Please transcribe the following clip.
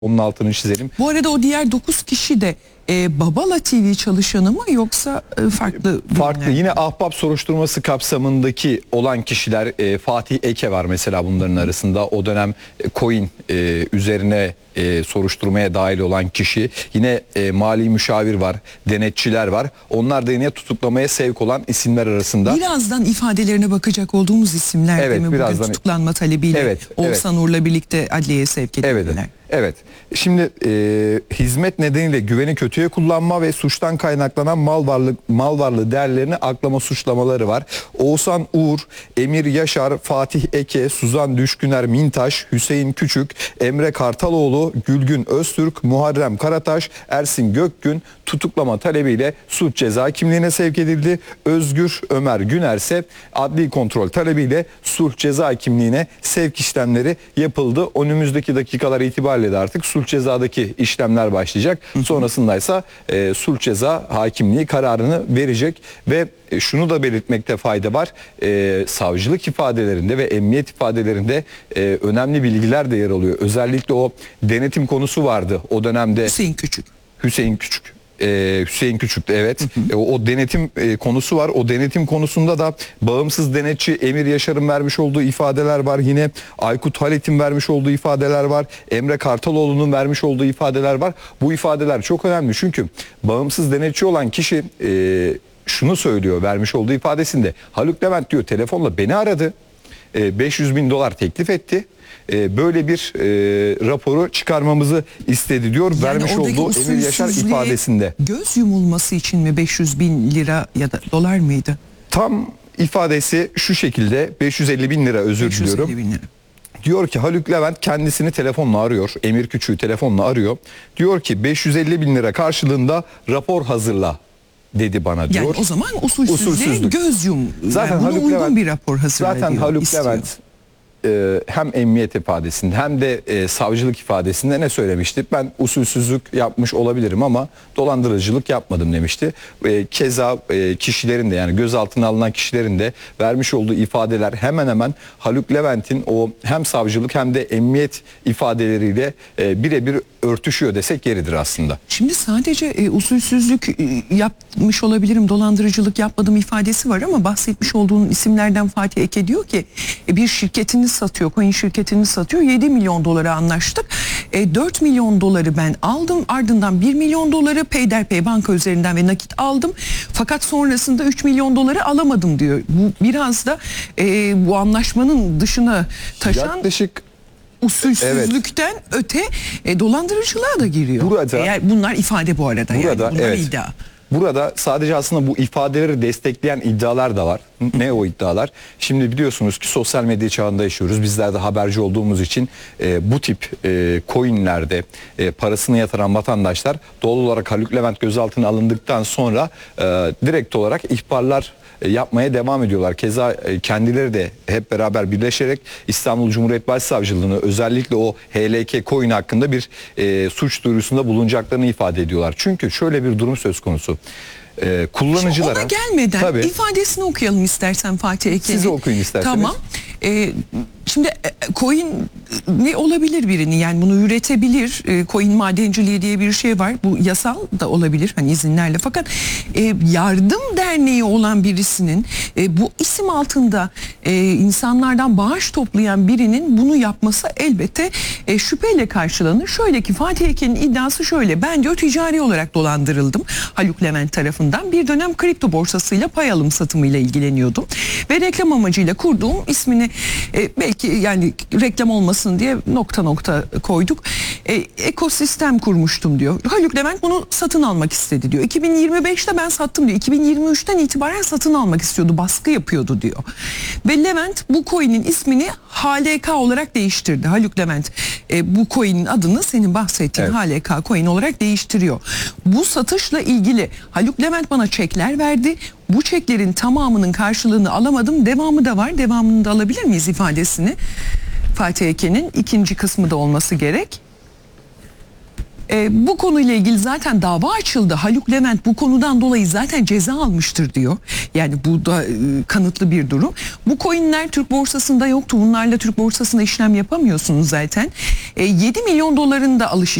Onun altını çizelim. Bu arada o diğer 9 kişi de Babala TV çalışanı mı yoksa farklı? Farklı. Yine Ahbap soruşturması kapsamındaki olan kişiler, Fatih Eke var mesela bunların arasında. O dönem coin üzerine soruşturmaya dahil olan kişi. Yine mali müşavir var, denetçiler var. Onlar da yine tutuklamaya sevk olan isimler arasında. Birazdan ifadelerine bakacak olduğumuz isimler evet, değil mi? Birazdan... Bugün tutuklanma talebiyle Oğuzhan Uğur'la birlikte adliyeye sevk edildiler. Evet. Şimdi hizmet nedeniyle güveni kötüye kullanma ve suçtan kaynaklanan mal varlığı değerlerini aklama suçlamaları var. Oğuzhan Uğur, Emir Yaşar, Fatih Eke, Suzan Düşküner Mintaş, Hüseyin Küçük, Emre Kartaloğlu, Gülgün Öztürk, Muharrem Karataş, Ersin Gökgün tutuklama talebiyle suç ceza kimliğine sevk edildi. Özgür Ömer Güner ise adli kontrol talebiyle suç ceza kimliğine sevk işlemleri yapıldı. Önümüzdeki dakikalar itibariyle de artık sulh cezadaki işlemler başlayacak. Sonrasındaysa sulh ceza hakimliği kararını verecek ve şunu da belirtmekte fayda var. Savcılık ifadelerinde ve emniyet ifadelerinde önemli bilgiler de yer alıyor. Özellikle o denetim konusu vardı o dönemde. Hüseyin Küçük'tü evet. O denetim konusu var. O denetim konusunda da bağımsız denetçi Emir Yaşar'ın vermiş olduğu ifadeler var. Yine Aykut Halit'in vermiş olduğu ifadeler var. Emre Kartaloğlu'nun vermiş olduğu ifadeler var. Bu ifadeler çok önemli çünkü bağımsız denetçi olan kişi şunu söylüyor vermiş olduğu ifadesinde. Haluk Levent diyor telefonla beni aradı. 500.000 dolar teklif etti. Böyle bir raporu çıkarmamızı istedi diyor. Yani vermiş olduğu Emir Yaşar ifadesinde. Göz yumulması için mi 500.000 lira ya da dolar mıydı? Tam ifadesi şu şekilde 550.000 lira özür diliyorum. 550.000 lira. Diyor ki Haluk Levent kendisini telefonla arıyor. Emir Küçük'ü telefonla arıyor. Diyor ki 550.000 lira karşılığında rapor hazırla dedi bana diyor. Yani o zaman usulsüzlüğe göz yum. Zaten yani Haluk uygun Levent, bir rapor hazırla zaten diyor, Haluk istiyor. Levent hem emniyet ifadesinde hem de savcılık ifadesinde ne söylemişti? Ben usulsüzlük yapmış olabilirim ama dolandırıcılık yapmadım demişti. Keza kişilerin de yani gözaltına alınan kişilerin de vermiş olduğu ifadeler hemen hemen Haluk Levent'in o hem savcılık hem de emniyet ifadeleriyle birebir örtüşüyor desek yeridir aslında. Şimdi sadece usulsüzlük yapmış olabilirim, dolandırıcılık yapmadım ifadesi var ama bahsetmiş olduğun isimlerden Fatih Eke diyor ki bir şirketini satıyor, coin şirketini satıyor, 7 milyon dolara anlaştık. 4 milyon doları ben aldım, ardından 1 milyon doları peyderpey banka üzerinden ve nakit aldım. Fakat sonrasında 3 milyon doları alamadım diyor. Bu biraz da bu anlaşmanın dışına taşan... Yaklaşık usulsüzlükten öte dolandırıcılığa da giriyor. Eğer bunlar ifade bu arada. Burada, yani bunlar iddia. Burada sadece aslında bu ifadeleri destekleyen iddialar da var. Ne o iddialar? Şimdi biliyorsunuz ki sosyal medya çağında yaşıyoruz. Bizler de haberci olduğumuz için bu tip coinlerde parasını yatıran vatandaşlar doğal olarak Haluk Levent gözaltına alındıktan sonra direkt olarak ihbarlar yapmaya devam ediyorlar. Keza kendileri de hep beraber birleşerek İstanbul Cumhuriyet Başsavcılığı'nı özellikle o HLK coin hakkında bir suç duyurusunda bulunacaklarını ifade ediyorlar. Çünkü şöyle bir durum söz konusu. Kullanıcılara... Ona gelmeden ifadesini okuyalım istersen Fatih Eke'nin. Siz okuyun isterseniz. Tamam. Şimdi coin ne olabilir birini yani bunu üretebilir. Coin madenciliği diye bir şey var. Bu yasal da olabilir hani izinlerle. Fakat yardım derneği olan birisinin bu isim altında insanlardan bağış toplayan birinin bunu yapması elbette şüpheyle karşılanır. Şöyle ki Fatih Eke'nin iddiası şöyle. Ben diyor ticari olarak dolandırıldım Haluk Levent tarafından. Bir dönem kripto borsasıyla pay alım satımıyla ilgileniyordum. Ve reklam amacıyla kurduğum ismini belki yani reklam olmasın diye nokta koyduk. Ekosistem kurmuştum diyor. Haluk Levent bunu satın almak istedi diyor. 2025'te ben sattım diyor. 2023'ten itibaren satın almak istiyordu. Baskı yapıyordu diyor. Ve Levent bu coin'in ismini HLK olarak değiştirdi. Haluk Levent bu coin'in adını senin bahsettiğin HLK coin olarak değiştiriyor. Bu satışla ilgili Haluk Levent bana çekler verdi. Bu çeklerin tamamının karşılığını alamadım. Devamı da var. Devamını da alabilir miyiz ifadesini? Fatih Eke'nin ikinci kısmı da olması gerek. Bu konuyla ilgili zaten dava açıldı. Haluk Levent bu konudan dolayı zaten ceza almıştır diyor. Yani bu da kanıtlı bir durum. Bu coinler Türk borsasında yoktu. Bunlarla Türk borsasında işlem yapamıyorsunuz zaten. 7 milyon doların da alış